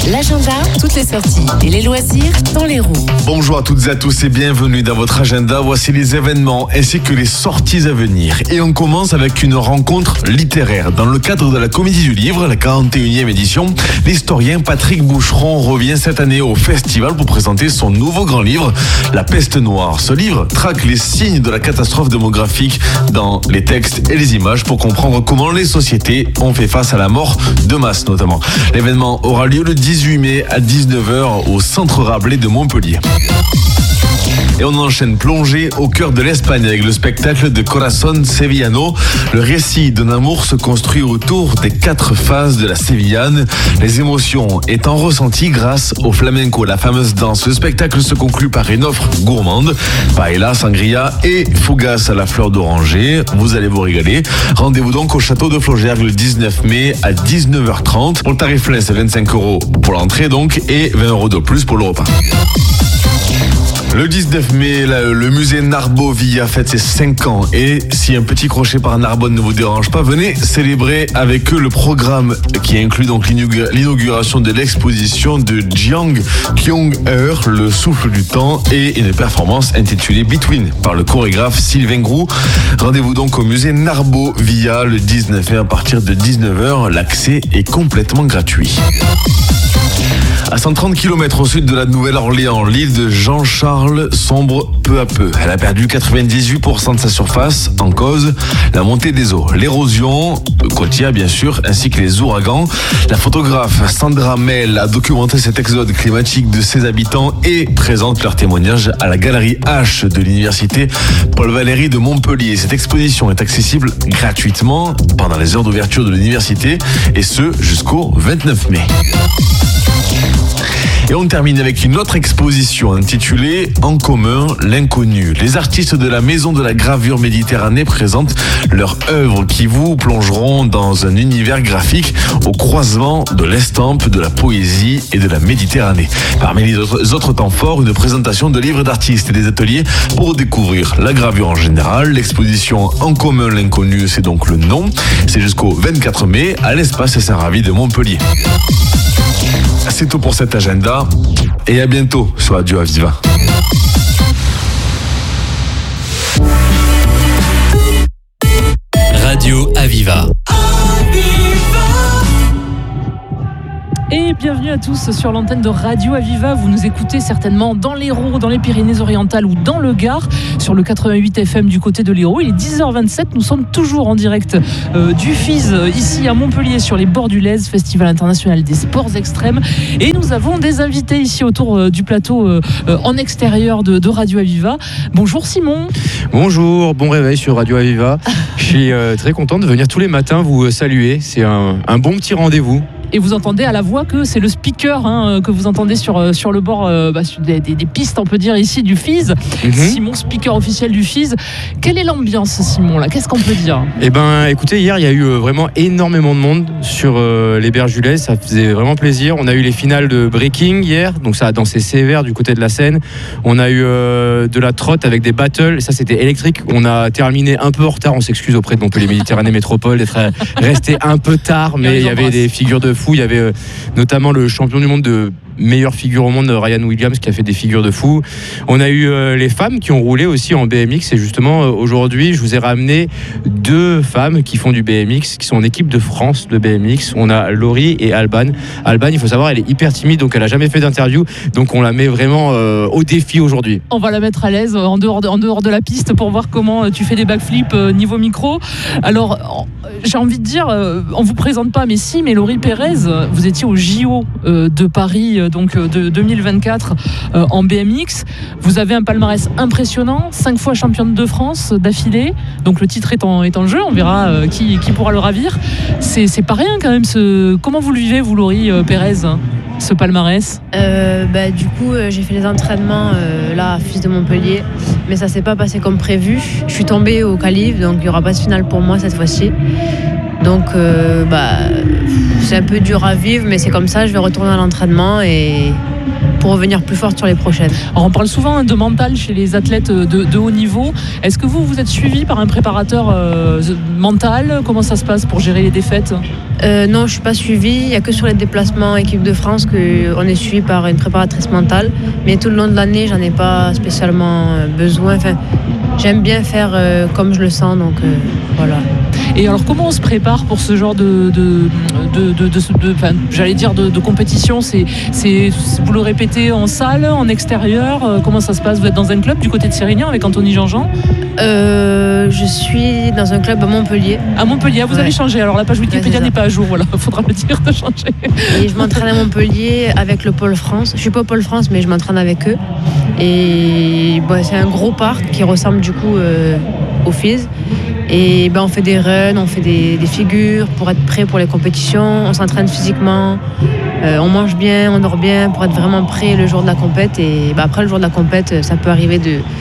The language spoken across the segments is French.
L'agenda, toutes les sorties et les loisirs dans l'Hérault. Bonjour à toutes et à tous et bienvenue dans votre agenda. Voici les événements ainsi que les sorties à venir. Et on commence avec une rencontre littéraire. Dans le cadre de la Comédie du Livre, la 41e édition, l'historien Patrick Boucheron revient cette année au festival pour présenter son nouveau grand livre, La Peste Noire. Ce livre traque les signes de la catastrophe démographique dans les textes et les images pour comprendre comment les sociétés ont fait face à la mort de masse notamment. L'événement aura lieu le 18 mai à 19h au Centre Rabelais de Montpellier. Et on enchaîne plongée au cœur de l'Espagne avec le spectacle de Corazón Sevillano. Le récit d'un amour se construit autour des 4 phases de la Sévillane. Les émotions étant ressenties grâce au flamenco, la fameuse danse. Le spectacle se conclut par une offre gourmande, paella, sangria et fougasse à la fleur d'oranger. Vous allez vous régaler. Rendez-vous donc au château de Flaugergue le 19 mai à 19h30. Pour le tarif plein, c'est 25 € pour l'entrée donc et 20 € de plus pour le repas. Le 19 mai, le musée Narbonne fête ses 5 ans et si un petit crochet par Narbonne ne vous dérange pas, venez célébrer avec eux le programme qui inclut donc l'inauguration de l'exposition de Jiang Kyung-heur, le souffle du temps et une performance intitulée Between par le chorégraphe Sylvain Groux. Rendez-vous donc au musée Narbonne le 19 mai à partir de 19h. L'accès est complètement gratuit. À 130 km au sud de la Nouvelle-Orléans, l'île de Jean-Charles sombre peu à peu. Elle a perdu 98% de sa surface, en cause la montée des eaux, l'érosion côtière bien sûr, ainsi que les ouragans. La photographe Sandra Mel a documenté cet exode climatique de ses habitants et présente leur témoignage à la galerie H de l'université Paul Valéry de Montpellier. Cette exposition est accessible gratuitement pendant les heures d'ouverture de l'université et ce jusqu'au 29 mai. Et on termine avec une autre exposition intitulée En commun, l'inconnu. Les artistes de la Maison de la Gravure Méditerranée présentent leurs œuvres qui vous plongeront dans un univers graphique au croisement de l'estampe, de la poésie et de la Méditerranée. Parmi les autres temps forts, une présentation de livres d'artistes et des ateliers pour découvrir la gravure en général. L'exposition En commun, l'inconnu, c'est donc le nom. C'est jusqu'au 24 mai à l'espace Saint-Ravi de Montpellier. C'est tout pour cet agenda et à bientôt sur Radio Aviva. Radio Aviva. Et bienvenue à tous sur l'antenne de Radio Aviva. Vous nous écoutez certainement dans l'Hérault, dans les Pyrénées-Orientales ou dans le Gard, sur le 88 FM du côté de l'Hérault. Il est 10h27, nous sommes toujours en direct du FIS, ici à Montpellier, sur les bords du Lez, Festival international des sports extrêmes. Et nous avons des invités ici autour du plateau en extérieur de Radio Aviva. Bonjour Simon. Bonjour, bon réveil sur Radio Aviva. Je suis très content de venir tous les matins vous saluer. C'est un bon petit rendez-vous. Et vous entendez à la voix que c'est le speaker que vous entendez sur le bord des pistes, on peut dire, ici du FIS. Simon, speaker officiel du FIS. Quelle est l'ambiance, Simon, là ? Qu'est-ce qu'on peut dire ? Eh bien, écoutez, hier, il y a eu vraiment énormément de monde sur les berges du Lez. Ça faisait vraiment plaisir. On a eu les finales de breaking hier, donc ça a dansé sévère du côté de la Seine. On a eu de la trotte avec des battles. Ça, c'était électrique. On a terminé un peu en retard. On s'excuse auprès de Montpellier Méditerranée Métropole d'être resté un peu tard, mais il y avait des figures de fou. Il y avait notamment le champion du monde de meilleure figure au monde, Ryan Williams, qui a fait des figures de fou. On a eu les femmes qui ont roulé aussi en BMX et justement aujourd'hui je vous ai ramené 2 femmes qui font du BMX, qui sont en équipe de France de BMX. On a Laurie et Alban. Alban, il faut savoir, elle est hyper timide, donc elle a jamais fait d'interview, donc on la met vraiment au défi aujourd'hui. On va la mettre à l'aise en dehors de la piste pour voir comment tu fais des backflips niveau micro. Alors j'ai envie de dire, on vous présente pas, mais si, mais Laurie Pérez, vous étiez au JO de Paris donc de 2024 en BMX. Vous avez un palmarès impressionnant, 5 fois championne de France d'affilée. Donc le titre est en jeu, on verra qui pourra le ravir. C'est pas rien quand même. Comment vous le vivez, vous, Laurie Pérez, ce palmarès ? Du coup, j'ai fait les entraînements là à FIS de Montpellier, mais ça s'est pas passé comme prévu. Je suis tombée au qualif, donc il y aura pas de finale pour moi cette fois-ci. Donc c'est un peu dur à vivre, mais c'est comme ça, je vais retourner à l'entraînement et revenir plus forte sur les prochaines. Alors on parle souvent de mental chez les athlètes de haut niveau. Est-ce que vous êtes suivi par un préparateur mental? Comment ça se passe pour gérer les défaites? Non, je ne suis pas suivie. Il n'y a que sur les déplacements équipe de France qu'on est suivi par une préparatrice mentale. Mais tout le long de l'année, j'en ai pas spécialement besoin. Enfin, j'aime bien faire comme je le sens, donc voilà. Et alors comment on se prépare pour ce genre de compétition? Vous le répétez en salle, en extérieur? Comment ça se passe? Vous êtes dans un club du côté de Sérignan avec Anthony Jean-Jean? Je suis dans un club à Montpellier. À Montpellier, vous avez changé. Alors la page Wikipédia n'est pas à jour, voilà, faudra me dire de changer. Et je m'entraîne à Montpellier avec le Pôle France. Je suis pas au Pôle France, mais je m'entraîne avec eux. Et c'est un gros parc qui ressemble du coup au FIS. Et on fait des runs, on fait des figures pour être prêt pour les compétitions. On s'entraîne physiquement, on mange bien, on dort bien pour être vraiment prêt le jour de la compète. Et après le jour de la compète, ça peut arriver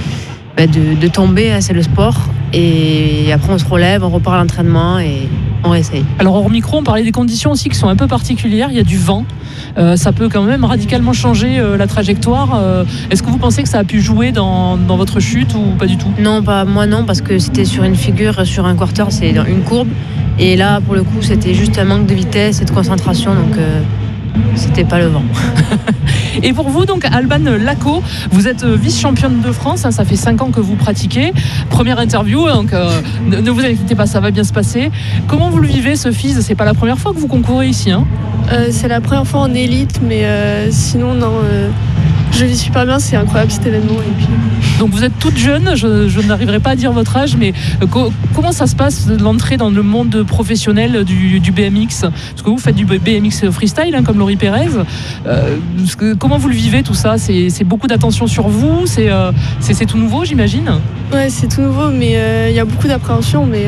de tomber, c'est le sport. Et après on se relève, on repart à l'entraînement et on réessaye. Alors hors micro, on parlait des conditions aussi qui sont un peu particulières. Il y a du vent. Ça peut quand même radicalement changer la trajectoire. Est-ce que vous pensez que ça a pu jouer dans votre chute ou pas du tout? Non, pas moi non, parce que c'était sur une figure, sur un quarter, c'est dans une courbe. Et là, pour le coup, c'était juste un manque de vitesse et de concentration, donc c'était pas le vent. Et pour vous, donc, Alban Lacot, vous êtes vice-championne de France, ça fait 5 ans que vous pratiquez. Première interview, donc ne vous inquiétez pas, ça va bien se passer. Comment vous le vivez, ce FIS? C'est pas la première fois que vous concourez ici, hein? C'est la première fois en élite, mais sinon, non, je vis super bien, c'est incroyable cet événement. Et puis... Donc vous êtes toute jeune, je n'arriverai pas à dire votre âge, mais comment ça se passe l'entrée dans le monde professionnel du BMX? Parce que vous faites du BMX freestyle, hein, comme Laurie Pérez. Comment vous le vivez tout ça? C'est beaucoup d'attention sur vous? C'est tout nouveau, j'imagine? Ouais, c'est tout nouveau, mais il y a beaucoup d'appréhension, mais...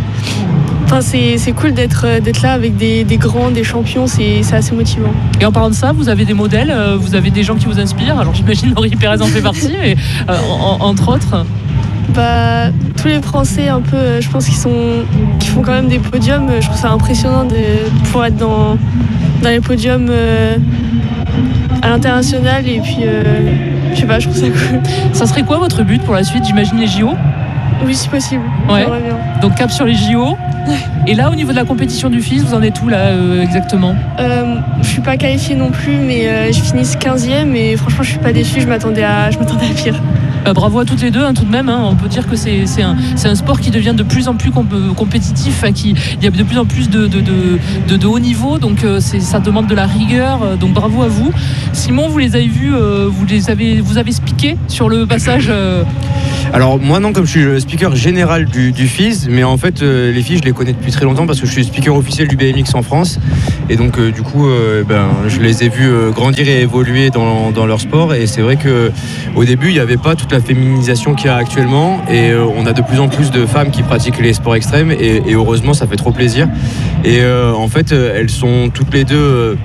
c'est cool d'être là avec des grands, des champions, c'est assez motivant. Et en parlant de ça, vous avez des modèles, vous avez des gens qui vous inspirent. Alors j'imagine Laurie Pérez en fait partie, mais entre autres. Tous les Français un peu, je pense qui font quand même des podiums. Je trouve ça impressionnant de pouvoir être dans les podiums à l'international. Et puis, je sais pas, je trouve ça cool. Ça serait quoi votre but pour la suite? J'imagine les JO? Oui, si possible. Ouais. Donc cap sur les JO. Et là, au niveau de la compétition du FIS, vous en êtes où là exactement? Je suis pas qualifiée non plus, mais je finis 15e et franchement, je suis pas déçue. Je m'attendais à pire. Bravo à toutes les deux, hein, tout de même. Hein. On peut dire que c'est un sport qui devient de plus en plus compétitif, hein, il y a de plus en plus de haut niveau, donc ça demande de la rigueur. Donc bravo à vous. Simon, vous les avez vus, vous avez spiqué sur le passage. Alors moi non, comme je suis le speaker général du FIS, mais en fait les filles je les connais depuis très longtemps parce que je suis speaker officiel du BMX en France et donc du coup je les ai vus grandir et évoluer dans leur sport et c'est vrai qu'au début il n'y avait pas toute la féminisation qu'il y a actuellement et on a de plus en plus de femmes qui pratiquent les sports extrêmes et heureusement ça fait trop plaisir et en fait elles sont toutes les deux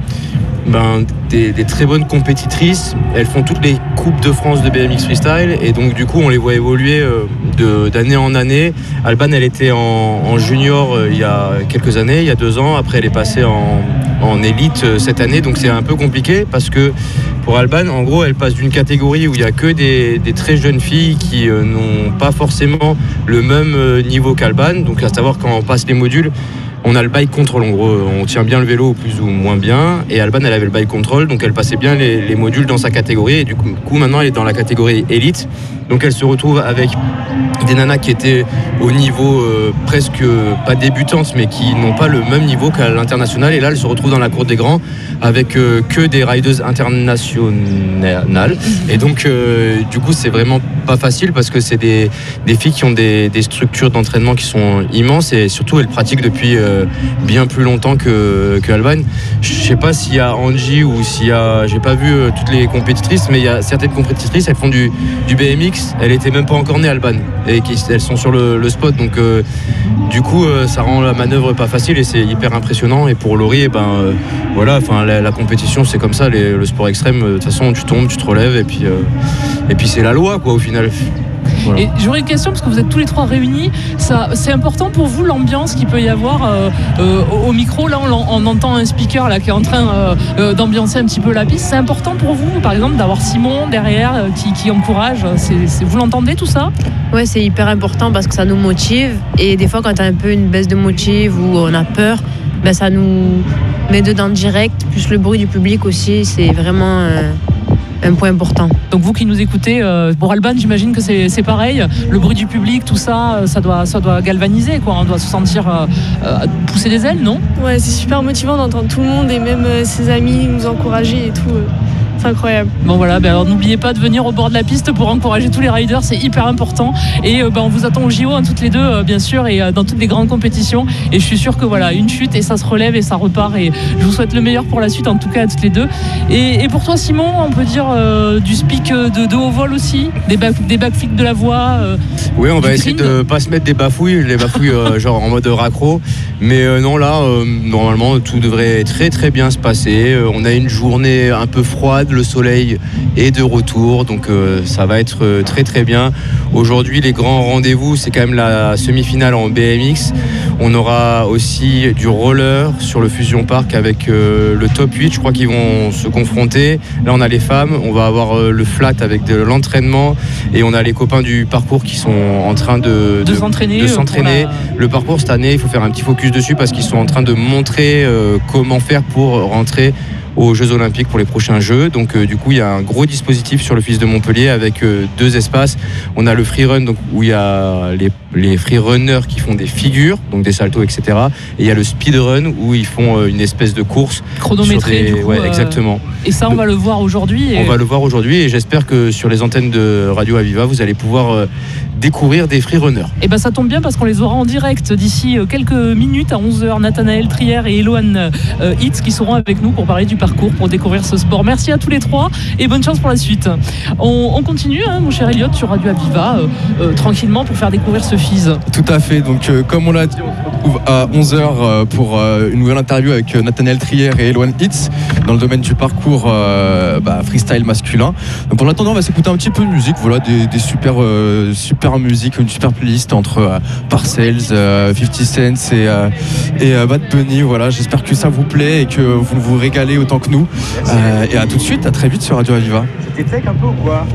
des très bonnes compétitrices. Elles font toutes les coupes de France de BMX freestyle et donc du coup on les voit évoluer d'année en année. Alban elle était en junior il y a quelques années, il y a 2 ans. Après elle est passée en élite cette année, donc c'est un peu compliqué parce que pour Alban en gros elle passe d'une catégorie où il n'y a que des très jeunes filles qui n'ont pas forcément le même niveau qu'Alban, donc à savoir quand on passe les modules on a le bike control, en gros, on tient bien le vélo plus ou moins bien. Et Alban, elle avait le bike control, donc elle passait bien les modules dans sa catégorie. Et du coup, maintenant, elle est dans la catégorie élite. Donc elle se retrouve avec des nanas qui étaient au niveau presque pas débutantes, mais qui n'ont pas le même niveau qu'à l'international. Et là, elle se retrouve dans la cour des grands avec que des rideuses internationales. Et donc, du coup, c'est vraiment pas facile parce que c'est des filles qui ont des structures d'entraînement qui sont immenses et surtout, elles pratiquent depuis bien plus longtemps que Alban. Je sais pas s'il y a Angie ou s'il y a... J'ai pas vu toutes les compétitrices, mais il y a certaines compétitrices, elles font du BMX. Elle était même pas encore née, Alban. Et elles sont sur le spot. Donc, du coup, ça rend la manœuvre pas facile et c'est hyper impressionnant. Et pour Laurie, voilà, la compétition, c'est comme ça. Le sport extrême, de toute façon, tu tombes, tu te relèves et puis c'est la loi, quoi, au final. Voilà. Et j'aurais une question, parce que vous êtes tous les trois réunis. C'est important pour vous l'ambiance qu'il peut y avoir au micro. Là, on entend un speaker là, qui est en train d'ambiancer un petit peu la piste. C'est important pour vous, par exemple, d'avoir Simon derrière qui encourage. Vous l'entendez tout ça? Ouais, c'est hyper important parce que ça nous motive. Et des fois, quand tu as un peu une baisse de motive ou on a peur, ben, ça nous met dedans direct. Plus le bruit du public aussi, c'est vraiment un point important. Donc vous qui nous écoutez, pour Alban, j'imagine que c'est pareil. Le bruit du public, tout ça, ça doit galvaniser, quoi. On doit se sentir pousser des ailes, non? Ouais, c'est super motivant d'entendre tout le monde et même ses amis nous encourager et tout. C'est incroyable. Bon voilà, alors n'oubliez pas de venir au bord de la piste pour encourager tous les riders, c'est hyper important. Et on vous attend au JO, toutes les deux, bien sûr, et dans toutes les grandes compétitions. Et je suis sûr que voilà, une chute et ça se relève et ça repart. Et je vous souhaite le meilleur pour la suite, en tout cas à toutes les deux. Et pour toi, Simon, on peut dire du speak de haut vol aussi, des backflips de la voix. Oui, on va essayer de pas se mettre des bafouilles genre en mode raccro. Mais non, là, normalement, tout devrait très très bien se passer. On a une journée un peu froide. Le soleil est de retour, donc ça va être très très bien. Aujourd'hui, les grands rendez-vous, c'est quand même la semi-finale en BMX. On aura aussi du roller sur le Fusion Park avec le top 8, je crois qu'ils vont se confronter. Là, on a les femmes, on va avoir le flat avec de l'entraînement et on a les copains du parcours qui sont en train de s'entraîner. Le parcours cette année, il faut faire un petit focus dessus parce qu'ils sont en train de montrer comment faire pour rentrer aux Jeux Olympiques pour les prochains Jeux. Donc du coup il y a un gros dispositif sur le Fils de Montpellier avec 2 espaces. On a le freerun, donc où il y a les freerunners qui font des figures, donc des saltos, etc. Et il y a le speedrun où ils font une espèce de course chronométrée du coup, ouais, exactement. Et ça on va le voir aujourd'hui. On va le voir aujourd'hui et j'espère que sur les antennes de Radio Aviva vous allez pouvoir découvrir des freerunners. Et ça tombe bien parce qu'on les aura en direct d'ici quelques minutes à 11h. Nathanaël Trier et Eloane Hitz qui seront avec nous pour parler du parcours, pour découvrir ce sport. Merci à tous les trois et bonne chance pour la suite. On continue, mon cher Elliot, sur Radio Aviva, tranquillement pour faire découvrir ce FIS. Tout à fait, donc comme on l'a dit, on se retrouve à 11h pour une nouvelle interview avec Nathanaël Trier et Eloane Hitz dans le domaine du parcours freestyle masculin. Donc pour l'attendant, on va s'écouter un petit peu de musique, voilà, des super musique, une super playlist entre Parcells, 50 Cent et Bad Bunny. Voilà, j'espère que ça vous plaît et que vous vous régalez autant que nous. Et à tout de suite, à très vite sur Radio Aviva. C'était tech un peu ou quoi ?